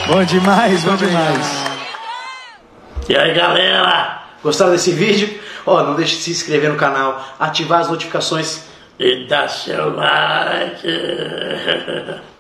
Bom demais, bom demais. E aí, galera? Gostaram desse vídeo? Ó, não deixe de se inscrever no canal, ativar as notificações e dar seu like.